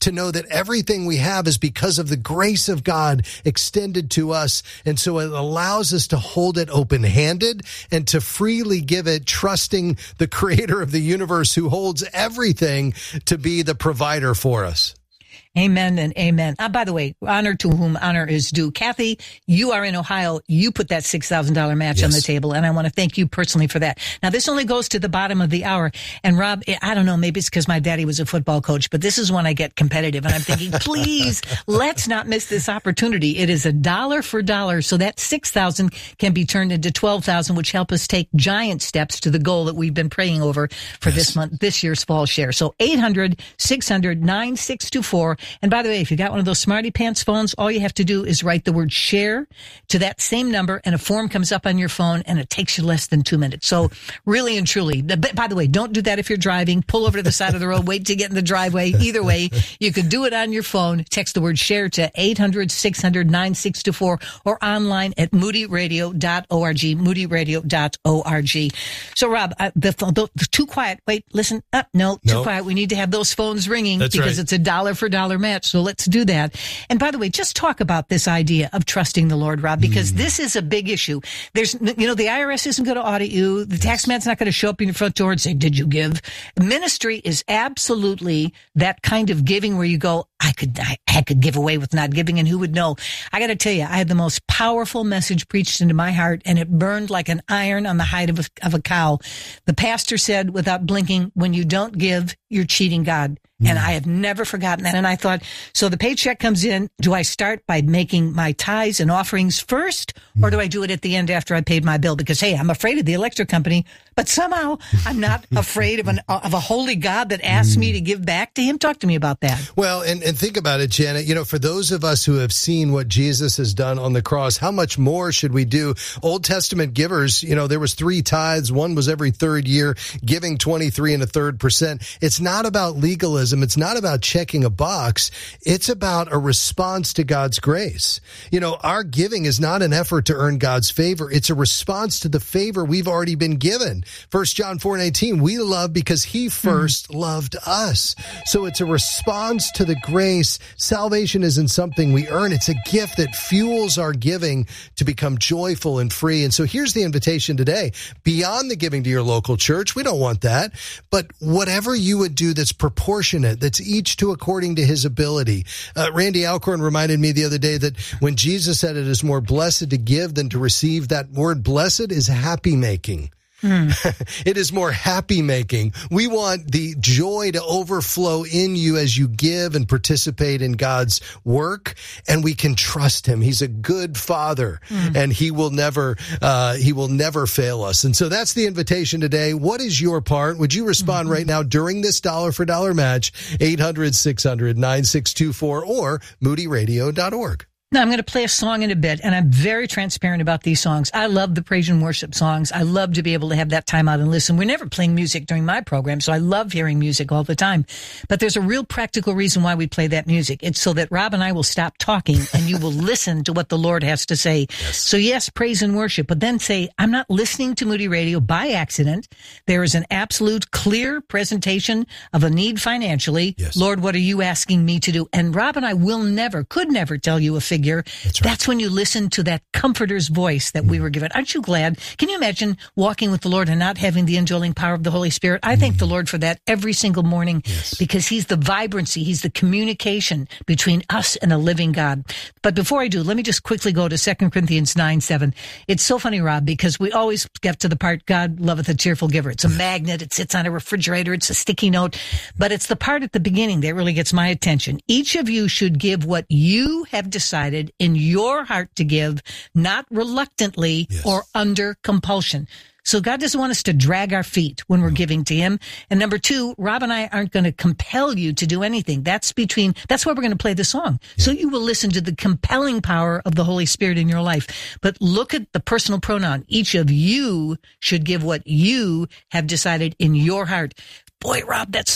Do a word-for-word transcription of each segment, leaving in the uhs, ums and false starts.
to know that everything we have is because of the grace of God extended to us. And so it allows us to hold it open-handed and to freely give it, trusting the creator of the universe who holds everything to be the provider for us. Amen and amen. Uh, by the way, honor to whom honor is due. Kathy, you are in Ohio. You put that six thousand dollars match yes. on the table, and I want to thank you personally for that. Now, this only goes to the bottom of the hour. And Rob, I don't know, maybe it's because my daddy was a football coach, but this is when I get competitive, and I'm thinking, please, let's not miss this opportunity. It is a dollar for dollar, so that six thousand dollars can be turned into twelve thousand dollars, which help us take giant steps to the goal that we've been praying over for yes. this month, this year's fall share. So eight hundred, six hundred, nine six two four. And by the way, if you got one of those Smarty Pants phones, all you have to do is write the word share to that same number, and a form comes up on your phone, and it takes you less than two minutes. So really and truly, by the way, don't do that if you're driving. Pull over to the side of the road, wait to get in the driveway. Either way, you could do it on your phone. Text the word share to eight hundred, six hundred, nine six two four or online at moody radio dot org, moody radio dot org. So, Rob, uh, the, the, the too quiet. Wait, listen. Uh, no, too nope. quiet. We need to have those phones ringing That's because right. it's a dollar for dollar match. So let's do that. And by the way, just talk about this idea of trusting the Lord, Rob, because mm. this is a big issue. There's, you know, the I R S isn't going to audit you. The tax man's not going to show up in your front door and say, did you give? Ministry is absolutely that kind of giving where you go, I could, I, I could give away with not giving, and who would know? I got to tell you, I had the most powerful message preached into my heart, and it burned like an iron on the hide of a, of a cow. The pastor said, without blinking, when you don't give, you're cheating God. And I have never forgotten that. And I thought, so the paycheck comes in. Do I start by making my tithes and offerings first, or do I do it at the end after I paid my bill? Because, hey, I'm afraid of the electric company, but somehow I'm not afraid of an of a holy God that asks me to give back to him. Talk to me about that. Well, and, and think about it, Janet. You know, for those of us who have seen what Jesus has done on the cross, how much more should we do? Old Testament givers, you know, there was three tithes. One was every third year, giving twenty-three and a third percent. It's not about legalism. It's not about checking a box. It's about a response to God's grace. You know, our giving is not an effort to earn God's favor. It's a response to the favor we've already been given. First John four nineteen, we love because he first mm. loved us. So it's a response to the grace. Salvation isn't something we earn. It's a gift that fuels our giving to become joyful and free. And so here's the invitation today. Beyond the giving to your local church, we don't want that. But whatever you would do that's proportionate, that's each to according to his ability. Uh, Randy Alcorn reminded me the other day that when Jesus said it is more blessed to give than to receive, that word blessed is happy making. Mm. It is more happy making. We want the joy to overflow in you as you give and participate in God's work, and we can trust him. He's a good father, mm. and he will never, uh, he will never fail us. And so that's the invitation today. What is your part? Would you respond mm-hmm. right now during this dollar for dollar match? eight hundred, six hundred, nine six two four or moody radio dot org. Now, I'm going to play a song in a bit, and I'm very transparent about these songs. I love the praise and worship songs. I love to be able to have that time out and listen. We're never playing music during my program, so I love hearing music all the time. But there's a real practical reason why we play that music. It's so that Rob and I will stop talking, and you will listen to what the Lord has to say. Yes. So, yes, praise and worship, but then say, I'm not listening to Moody Radio by accident. There is an absolute clear presentation of a need financially. Yes. Lord, what are you asking me to do? And Rob and I will never, could never tell you a figure. That's, right. That's when you listen to that comforter's voice that mm. we were given. Aren't you glad? Can you imagine walking with the Lord and not having the indwelling power of the Holy Spirit? I mm. thank the Lord for that every single morning yes. because he's the vibrancy, he's the communication between us and the living God. But before I do, let me just quickly go to Second Corinthians nine seven. It's so funny, Rob, because we always get to the part, God loveth a cheerful giver. It's a magnet. It sits on a refrigerator. It's a sticky note. But it's the part at the beginning that really gets my attention. Each of you should give what you have decided in your heart to give, not reluctantly yes. or under compulsion. So God doesn't want us to drag our feet when we're giving to him. And number two, Rob and I aren't going to compel you to do anything. That's between, that's why we're going to play the song. Yeah. So you will listen to the compelling power of the Holy Spirit in your life. But look at the personal pronoun. Each of you should give what you have decided in your heart. Boy, Rob, that's so perfect.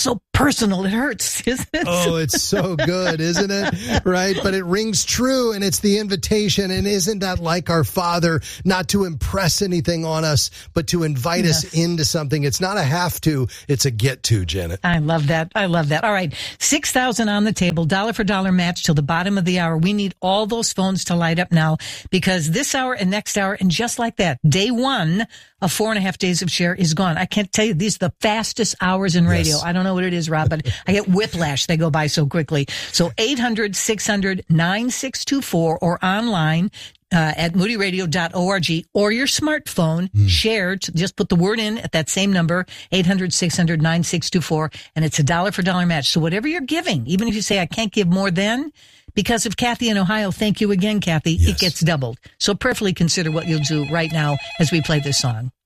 personal. It hurts, isn't it? Oh, it's so good, isn't it? Right? But it rings true, and it's the invitation. And isn't that like our Father, not to impress anything on us, but to invite yes. us into something? It's not a have to, it's a get to, Janet. I love that. I love that. All right. six thousand on the table, dollar for dollar match till the bottom of the hour. We need all those phones to light up now, because this hour and next hour, and just like that, day one of four and a half days of share is gone. I can't tell you, these are the fastest hours in radio. Yes. I don't know what it is, Rob, but I get whiplash. They go by so quickly. So eight hundred, six hundred, nine six two four or online uh, at moody radio dot org or your smartphone, mm. shared. Just put the word in at that same number, eight hundred, six hundred, nine six two four, and it's a dollar for dollar match. So whatever you're giving, even if you say, I can't give more than, because of Kathy in Ohio, thank you again, Kathy, yes. it gets doubled. So prayerfully consider what you'll do right now as we play this song.